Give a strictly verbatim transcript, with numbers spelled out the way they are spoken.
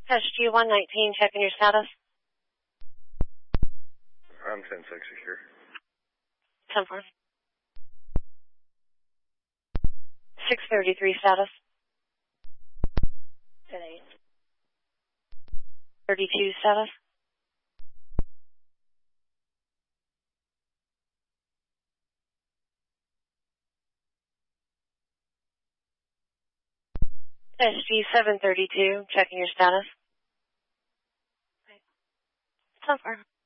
S G one nineteen, checking your status. I'm ten six secure. ten four. six thirty-three status. ten eight. thirty-two status. S G seven thirty-two, checking your status. ten four.